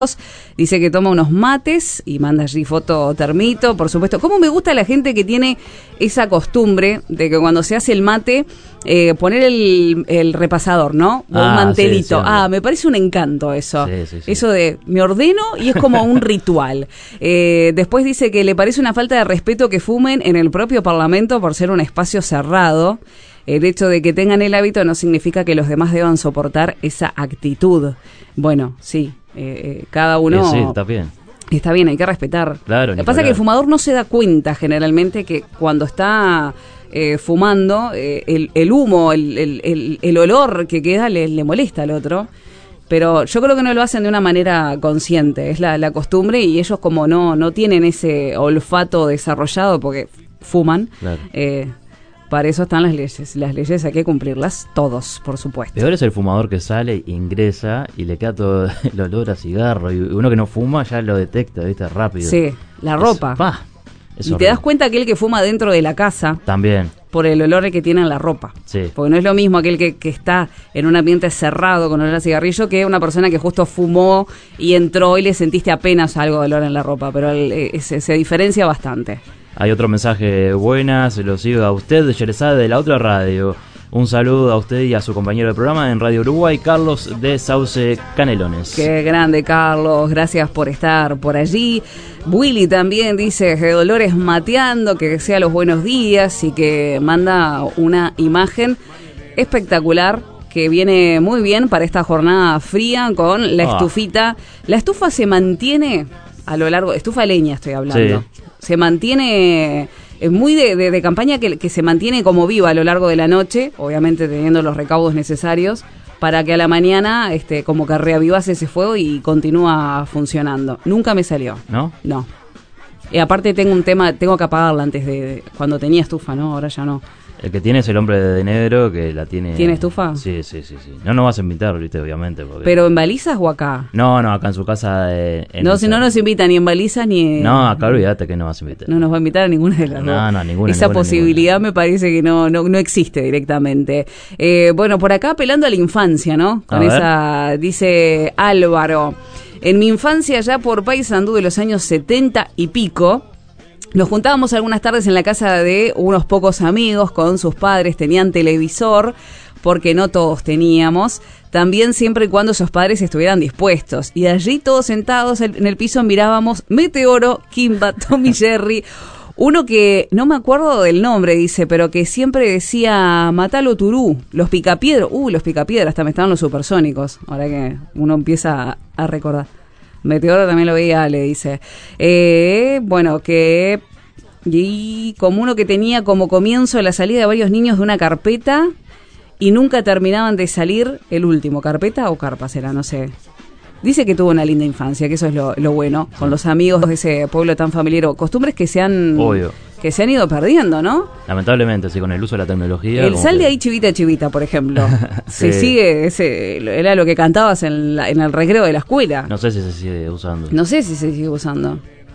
Dice que toma unos mates y manda allí foto termito, por supuesto. ¿Cómo me gusta la gente que tiene esa costumbre de que cuando se hace el mate, poner el repasador, ¿no? O un mantelito. Sí, me parece un encanto eso. Sí. Eso de me ordeno y es como un ritual. Después dice que le parece una falta de respeto que fumen en el propio Parlamento por ser un espacio cerrado. El hecho de que tengan el hábito no significa que los demás deban soportar esa actitud. Bueno, sí. Cada uno... Sí, está bien. Está bien, hay que respetar. Claro, lo que pasa es que el fumador no se da cuenta generalmente que cuando está fumando, el humo, el olor que queda le molesta al otro. Pero yo creo que no lo hacen de una manera consciente. Es la costumbre y ellos como no tienen ese olfato desarrollado porque fuman. Claro. Para eso están las leyes. Las leyes hay que cumplirlas todos, por supuesto. Peor es el fumador que sale, ingresa y le queda todo el olor a cigarro. Y uno que no fuma ya lo detecta, ¿viste? Rápido. Sí, la ropa. Y horrible. Te das cuenta aquel que fuma dentro de la casa. También. Por el olor que tiene en la ropa. Sí. Porque no es lo mismo aquel que está en un ambiente cerrado con olor a cigarrillo que una persona que justo fumó y entró y le sentiste apenas algo de olor en la ropa. Pero se diferencia bastante. Hay otro mensaje, buenas, lo sigo a usted, de Yerezade, de la otra radio. Un saludo a usted y a su compañero de programa en Radio Uruguay, Carlos de Sauce Canelones. Qué grande, Carlos, gracias por estar por allí. Willy también dice que Dolores mateando, que sea los buenos días y que manda una imagen espectacular que viene muy bien para esta jornada fría con la estufita. La estufa se mantiene a lo largo, estufa leña estoy hablando. Sí. Se mantiene, es muy de campaña que se mantiene como viva a lo largo de la noche, obviamente teniendo los recaudos necesarios, para que a la mañana como que reavivase ese fuego y continúa funcionando. Nunca me salió. ¿No? No. Y aparte tengo un tema, tengo que apagarla antes de cuando tenía estufa, ¿no? Ahora ya no. El que tiene es el hombre de negro que la tiene... ¿Tiene estufa? Sí. No nos vas a invitar, ¿viste? Obviamente. Porque... ¿Pero en balizas o acá? No, acá en su casa... no, si no nos invita ni en balizas ni... No, acá olvídate que no vas a invitar. No nos va a invitar a ninguna de las dos. No, ninguna. Esa posibilidad me parece que no existe directamente. Bueno, por acá apelando a la infancia, ¿no? Con esa... Dice Álvaro, en mi infancia ya por Paysandú de los años 70 y pico... Nos juntábamos algunas tardes en la casa de unos pocos amigos con sus padres, tenían televisor, porque no todos teníamos, también siempre y cuando esos padres estuvieran dispuestos. Y allí todos sentados en el piso mirábamos Meteoro, Kimba, Tom y Jerry, uno que no me acuerdo del nombre, dice, pero que siempre decía Matalo Turú, los Picapiedras, los Picapiedras, hasta me estaban los supersónicos, ahora que uno empieza a recordar. Meteoro también lo veía, le dice. Bueno, que... Y como uno que tenía como comienzo la salida de varios niños de una carpeta y nunca terminaban de salir el último. ¿Carpeta o carpa será? No sé. Dice que tuvo una linda infancia, que eso es lo bueno, con los amigos de ese pueblo tan familiar. Costumbres que se han... Obvio. Que se han ido perdiendo, ¿no? Lamentablemente, sí, con el uso de la tecnología. El sal de ahí chivita, por ejemplo. Sí. Se sigue, era lo que cantabas en el recreo de la escuela. No sé si se sigue usando. No sé si se sigue usando.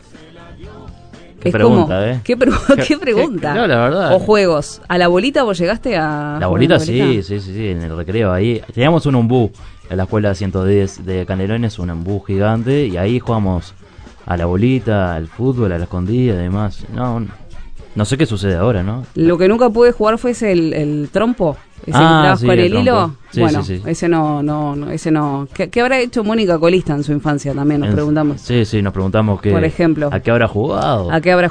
Qué pregunta, como, ¿Qué pregunta? No, la verdad. O juegos. ¿A la bolita vos llegaste a...? La bolita, sí, en el recreo ahí. Teníamos un ombú en la escuela 110 de Canelones, un ombú gigante, y ahí jugamos a la bolita, al fútbol, a la escondida y demás. No sé qué sucede ahora, ¿no? Lo que nunca pude jugar fue el trompo. Ese que con el hilo. Sí, bueno, sí. Ese no. ¿Qué habrá hecho Mónica Colista en su infancia también? Nos preguntamos. Sí, nos preguntamos por ejemplo, ¿a qué habrá jugado?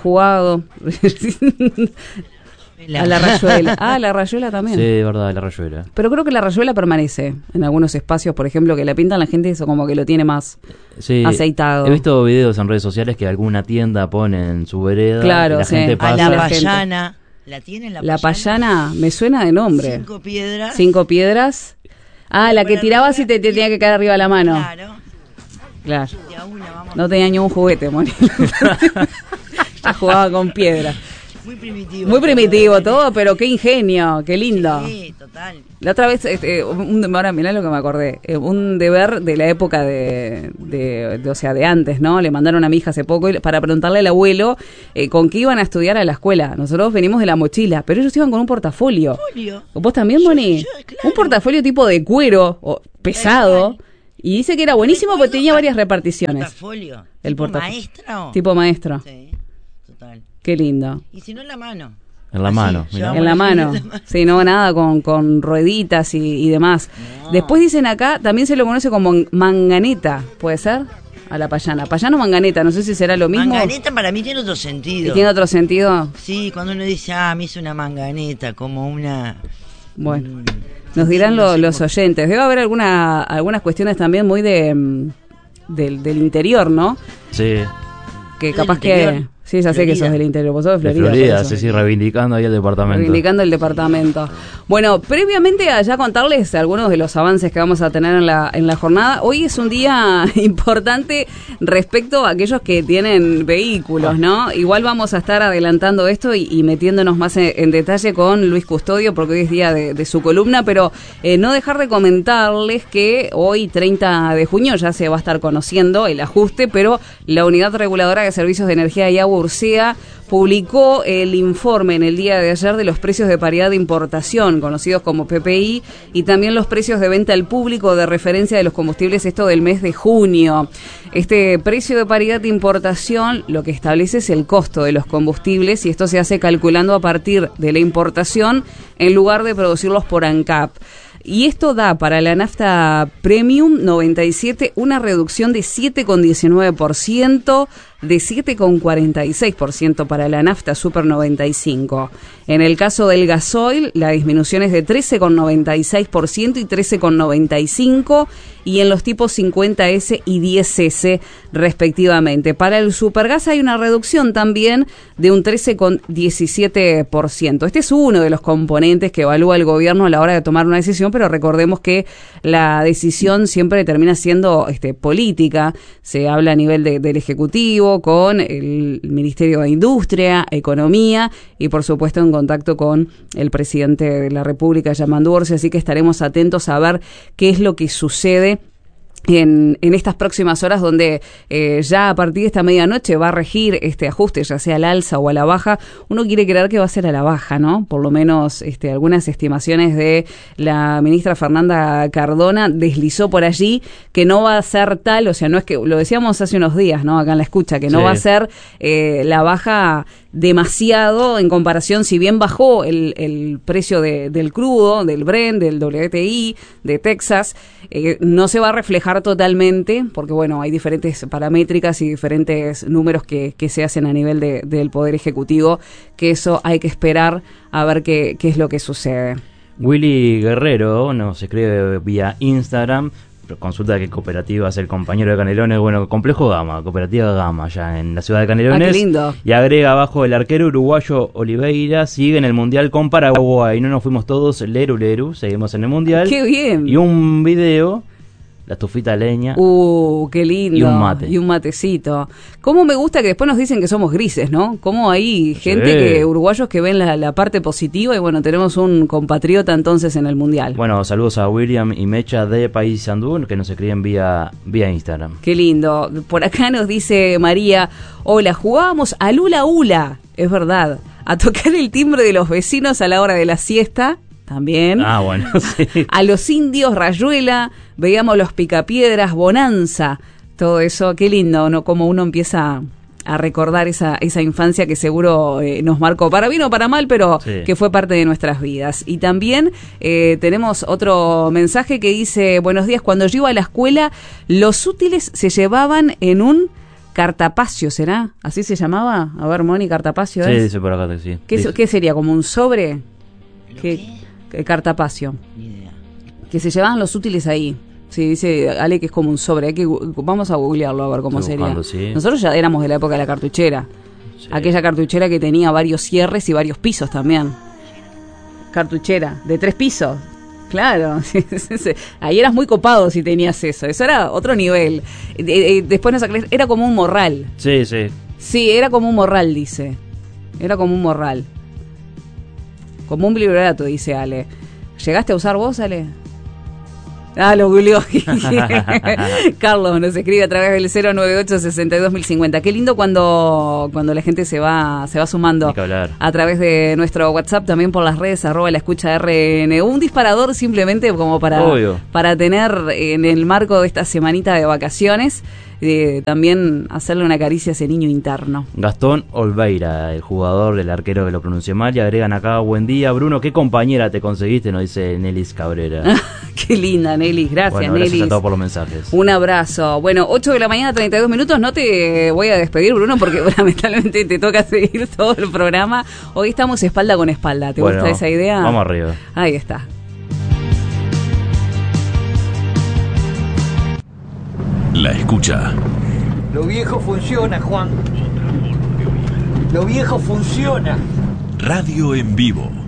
A la rayuela. La rayuela también. Sí, verdad, la rayuela. Pero creo que la rayuela permanece en algunos espacios, por ejemplo, que la pintan la gente, eso como que lo tiene más aceitado. He visto videos en redes sociales que alguna tienda pone en su vereda. Claro, y la gente pasa. A la payana. ¿La tienen la payana? Me suena de nombre. 5 piedras. La que tirabas y te tenía que caer arriba de la mano. Claro. No tenía ni un juguete, Moni. Jugaba con piedra. Muy primitivo todo, pero qué ingenio, qué lindo. Sí, total. La otra vez, ahora mirá lo que me acordé, un deber de la época de antes, ¿no? Le mandaron a mi hija hace poco para preguntarle al abuelo con qué iban a estudiar a la escuela. Nosotros venimos de la mochila, pero ellos iban con un portafolio. ¿Vos también, Moni? Claro. Un portafolio tipo de cuero, pesado. Y dice que era buenísimo porque tenía varias reparticiones. ¿Portafolio? El ¿Tipo portafolio. maestra o? Tipo maestro. Sí, total. Qué lindo. Y si no, en la mano. En la Así, mano. Mirá. En la mano. Sí, no, nada con rueditas y demás. No. Después dicen acá, también se lo conoce como manganeta, ¿puede ser? A la payana. Payano manganeta, no sé si será lo mismo. Manganeta para mí tiene otro sentido. ¿Tiene otro sentido? Sí, cuando uno dice, me hizo una manganeta, como una... Bueno, nos dirán los oyentes. Debe haber algunas cuestiones también muy del interior, ¿no? Sí. Que capaz que... Sí, ya sé que sos del interior, vos sos de De Florida. Florida, sí, reivindicando ahí el departamento. Reivindicando el departamento. Bueno, previamente a ya contarles algunos de los avances que vamos a tener en la jornada. Hoy es un día importante respecto a aquellos que tienen vehículos, ¿no? Igual vamos a estar adelantando esto y metiéndonos más en detalle con Luis Custodio, porque hoy es día de su columna, pero no dejar de comentarles que hoy, 30 de junio, ya se va a estar conociendo el ajuste, pero la Unidad Reguladora de Servicios de Energía y Agua, URSEA, publicó el informe en el día de ayer de los precios de paridad de importación, conocidos como PPI, y también los precios de venta al público de referencia de los combustibles, esto del mes de junio. Este precio de paridad de importación lo que establece es el costo de los combustibles, y esto se hace calculando a partir de la importación en lugar de producirlos por ANCAP. Y esto da para la nafta Premium 97 una reducción de 7,19%, de 7,46% para la nafta Super 95. En el caso del gasoil, la disminución es de 13,96% y 13,95%, y en los tipos 50S y 10S respectivamente. Para el supergas hay una reducción también de un 13,17%. Este es uno de los componentes que evalúa el gobierno a la hora de tomar una decisión, pero recordemos que la decisión siempre termina siendo política. Se habla a nivel del Ejecutivo, con el Ministerio de Industria, Economía y por supuesto en contacto con el presidente de la República, Yamandu Orsi, así que estaremos atentos a ver qué es lo que sucede en estas próximas horas, donde ya a partir de esta medianoche va a regir este ajuste, ya sea al alza o a la baja. Uno quiere creer que va a ser a la baja, ¿no? Por lo menos algunas estimaciones de la ministra Fernanda Cardona deslizó por allí que no va a ser tal, o sea, no es que, lo decíamos hace unos días, ¿no? Acá en la escucha, que no va a ser la baja demasiado en comparación, si bien bajó el precio del crudo, del Brent, del WTI, de Texas, no se va a reflejar totalmente, porque bueno, hay diferentes paramétricas y diferentes números que se hacen a nivel del Poder Ejecutivo, que eso hay que esperar a ver qué es lo que sucede. Willy Guerrero nos escribe vía Instagram, consulta de qué cooperativa es el compañero de Canelones. Bueno, Complejo Gama, Cooperativa Gama, ya en la ciudad de Canelones. Qué lindo. Y agrega abajo: el arquero uruguayo Oliveira sigue en el Mundial con Paraguay. No nos fuimos todos, leru, seguimos en el Mundial. ¡Qué bien! Y un video, la estufita de leña. ¡Qué lindo! Y un mate. Y un matecito. Cómo me gusta que después nos dicen que somos grises, ¿no? Cómo hay gente, uruguayos que ven la parte positiva, y bueno, tenemos un compatriota entonces en el Mundial. Bueno, saludos a William y Mecha de Paysandú, que nos escriben vía Instagram. Qué lindo. Por acá nos dice María: hola, jugábamos al hula hula, es verdad, a tocar el timbre de los vecinos a la hora de la siesta. También. Bueno, sí. A los indios, Rayuela, veíamos los picapiedras, Bonanza, todo eso. Qué lindo, ¿no? Como uno empieza a recordar esa infancia que seguro nos marcó, para bien o para mal, pero sí, que fue parte de nuestras vidas. Y también tenemos otro mensaje que dice: buenos días, cuando yo iba a la escuela, los útiles se llevaban en un cartapacio, ¿será? ¿Así se llamaba? A ver, Moni, cartapacio, sí, ¿es? dice por acá que sí. ¿Qué sería? ¿Como un sobre? ¿Qué? Cartapacio. Ni idea. Que se llevaban los útiles ahí. Sí, dice Ale que es como un sobre. Vamos a googlearlo a ver cómo sería. Buscando, sí. Nosotros ya éramos de la época de la cartuchera. Sí. Aquella cartuchera que tenía varios cierres y varios pisos también. Cartuchera, de 3 pisos. Claro, ahí eras muy copado si tenías eso. Eso era otro nivel. Después nos aclaré, era como un morral. Sí, sí. Sí, era como un morral, dice. Era como un morral. Como un bibliorato, dice Ale. ¿Llegaste a usar vos, Ale? Lo googleó. Carlos nos escribe a través del 098-62050. Qué lindo cuando la gente se va sumando a través de nuestro WhatsApp, también por las redes, @laescucha_RN. Un disparador simplemente como para tener en el marco de esta semanita de vacaciones, también hacerle una caricia a ese niño interno. Gastón Olveira, el jugador, el arquero que lo pronunció mal, y agregan acá: buen día, Bruno, ¿qué compañera te conseguiste? Nos dice Nelis Cabrera. Qué linda, Nelis, gracias, bueno, Nelis. Gracias a todos por los mensajes. Un abrazo. Bueno, 8 de la mañana, 32 minutos, no te voy a despedir, Bruno, porque lamentablemente te toca seguir todo el programa. Hoy estamos espalda con espalda, ¿te gusta esa idea? Vamos arriba. Ahí está. La escucha. Lo viejo funciona, Juan. Lo viejo funciona. Radio en vivo.